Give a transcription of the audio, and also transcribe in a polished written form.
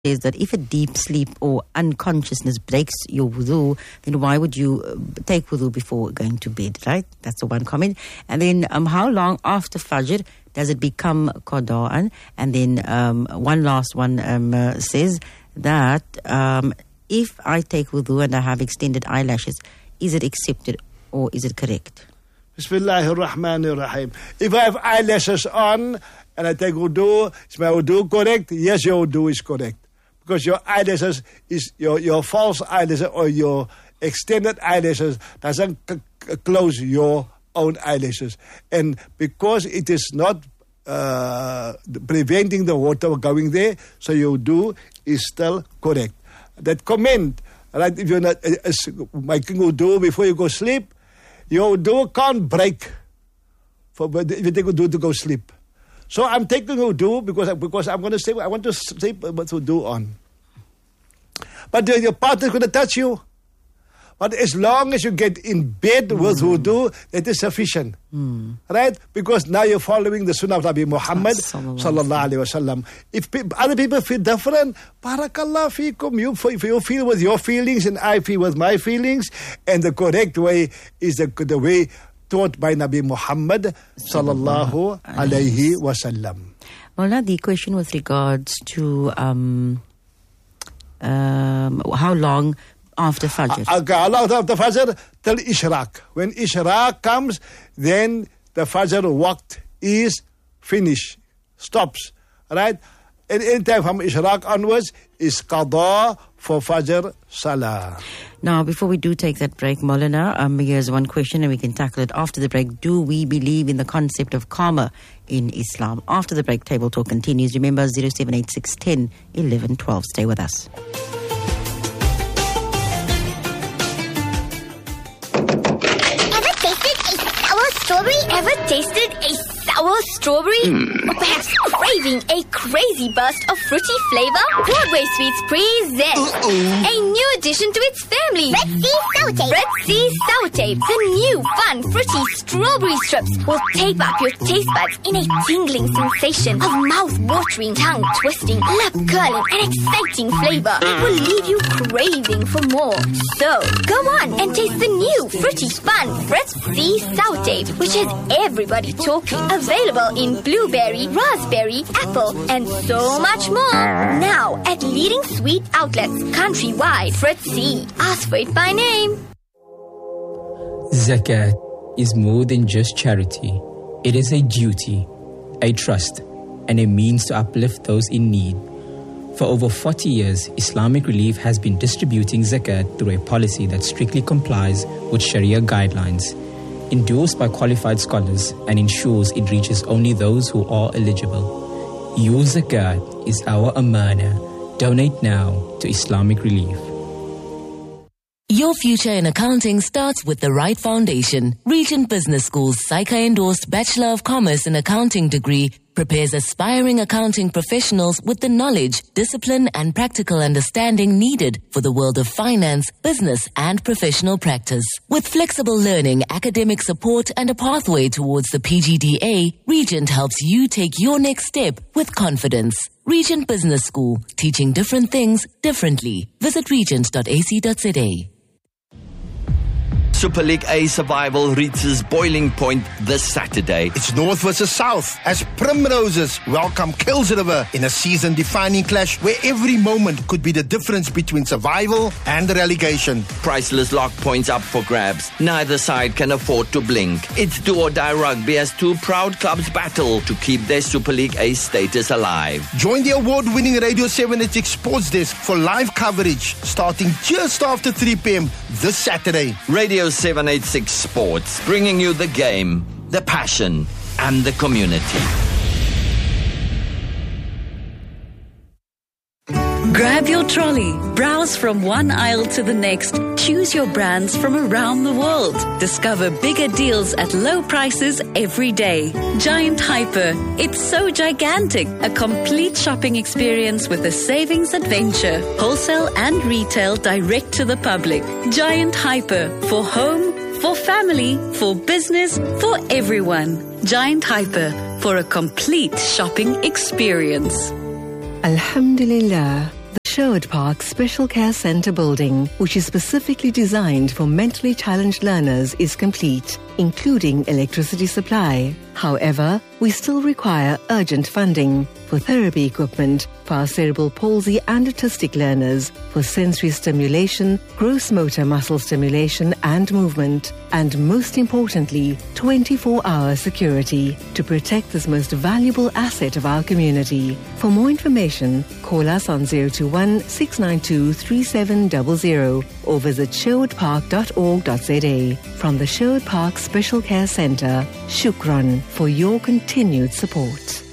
is that if a deep sleep or unconsciousness breaks your wudu, then why would you take wudu before going to bed, right? That's the one comment. And then how long after Fajr does it become qada'an? And then one last one says that if I take wudu and I have extended eyelashes, is it accepted or is it correct? Bismillahir Rahmanir Rahim. If I have eyelashes on and I take wudu, is my wudu correct? Yes, your wudu is correct. Because your eyelashes is your false eyelashes or your extended eyelashes doesn't close your own eyelashes. And because it is not preventing the water going there, so your wudu is still correct. That comment, right, if you're not making wudu before you go sleep, your wudu can't break if you take wudu to go sleep. So I'm taking wudu because I'm going to sleep. I want to sleep with wudu on. But your partner is going to touch you. But as long as you get in bed with wudu, that is sufficient. Right? Because now you're following the sunnah of Nabi Muhammad sallallahu alaihi wasallam. If other people feel different, barakallah fikum. You feel with your feelings and I feel with my feelings. And the correct way is the way taught by Nabi Muhammad sallallahu alaihi wasallam. Well, now the question with regards to how long after Fajr? How long after Fajr? Till Ishraq. When Ishraq comes, then the Fajr waqt is finished, stops, right? And any time from Ishraq onwards is qada for Fajr Salah. Now, before we do take that break, Maulana, here's one question and we can tackle it after the break. Do we believe in the concept of karma in Islam? After the break, Table Talk continues. Remember, 0786 10 11 12. Stay with us. Ever tasted a sour strawberry? Or perhaps craving a crazy burst of fruity flavor? Broadway Sweets presents a new addition to its family. Red Sea Sour Tape. The new fun fruity strawberry strips will tape up your taste buds in a tingling sensation of mouth-watering, tongue-twisting, lip-curling and exciting flavor. It will leave you craving for more. So, go on and taste the new fruity fun Red Sea Sour Tape, which has everybody talking. Available in blueberry, raspberry, apple, and so much more. Now at leading sweet outlets countrywide. Fritz C. Ask for it by name. Zakat is more than just charity. It is a duty, a trust, and a means to uplift those in need. For over 40 years, Islamic Relief has been distributing zakat through a policy that strictly complies with Sharia guidelines, endorsed by qualified scholars, and ensures it reaches only those who are eligible. Your zakat is our amana. Donate now to Islamic Relief. Your future in accounting starts with the right foundation. Regent Business School's SAICA-endorsed Bachelor of Commerce in Accounting degree prepares aspiring accounting professionals with the knowledge, discipline, and practical understanding needed for the world of finance, business, and professional practice. With flexible learning, academic support, and a pathway towards the PGDA, Regent helps you take your next step with confidence. Regent Business School, teaching different things differently. Visit regent.ac.za. Super League A survival reaches boiling point this Saturday. It's North versus South as Primroses welcome Kills River in a season-defining clash where every moment could be the difference between survival and relegation. Priceless lock points up for grabs. Neither side can afford to blink. It's do or die rugby as two proud clubs battle to keep their Super League A status alive. Join the award-winning Radio 786 Sports Desk for live coverage starting just after 3 p.m. this Saturday. Radio 786 Sports, bringing you the game, the passion, and the community. Grab your trolley, browse from one aisle to the next, choose your brands from around the world. Discover bigger deals at low prices every day. Giant Hyper, it's so gigantic. A complete shopping experience with a savings adventure. Wholesale and retail direct to the public. Giant Hyper, for home, for family, for business, for everyone. Giant Hyper, for a complete shopping experience. Alhamdulillah. Sherwood Park Special Care Centre building, which is specifically designed for mentally challenged learners, is complete, including electricity supply. However, we still require urgent funding for therapy equipment for our cerebral palsy and autistic learners, for sensory stimulation, gross motor muscle stimulation and movement, and most importantly, 24-hour security to protect this most valuable asset of our community. For more information, call us on 021 692 3700 or visit sherwoodpark.org.za. From the Sherwood Park Special Care Centre, Shukran for your continued support.